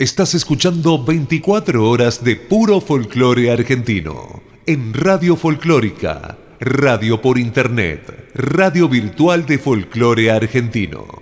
Estás escuchando 24 horas de puro folclore argentino en Radio Folclórica, radio por internet, radio virtual de folclore argentino.